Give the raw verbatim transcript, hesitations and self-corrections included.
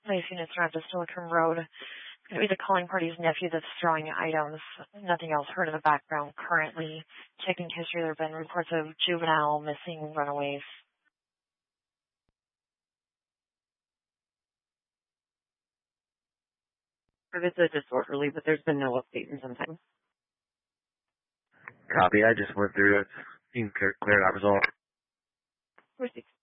Police units are at the Silicon Road. It was the calling party's nephew that's throwing items. Nothing else heard in the background currently. Checking history, there have been reports of juvenile missing runaways. It's a disorderly, but there's been no update in some time. Copy. I just went through it. You can clear, clear that result. We're